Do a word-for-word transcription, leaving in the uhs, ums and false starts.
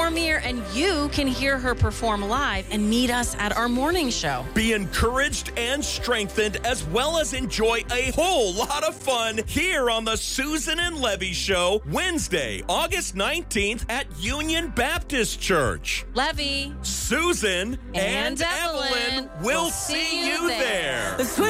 perform here, and you can hear her perform live and meet us at our morning show. Be encouraged and strengthened, as well as enjoy a whole lot of fun here on the Susan and Levy Show, Wednesday, August nineteenth at Union Baptist Church. Levy, Susan, and, and Evelyn, Evelyn will will see see you you there. there.